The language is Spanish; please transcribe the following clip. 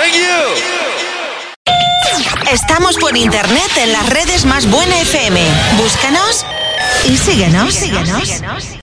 Estamos por internet en las redes Más Buena FM. Búscanos y síguenos.